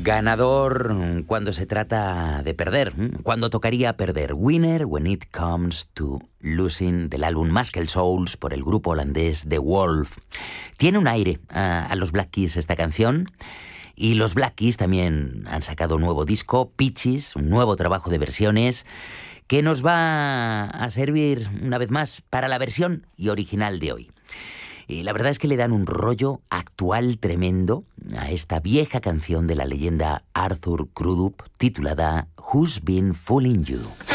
Ganador cuando se trata de perder, cuando tocaría perder. Winner when it comes to losing, del álbum Muscle Souls por el grupo holandés The Wolf. Tiene un aire a los Black Keys esta canción. Y los Black Keys también han sacado un nuevo disco, Peaches, un nuevo trabajo de versiones que nos va a servir una vez más para la versión y original de hoy. Y la verdad es que le dan un rollo actual tremendo a esta vieja canción de la leyenda Arthur Crudup titulada Who's Been Fooling You.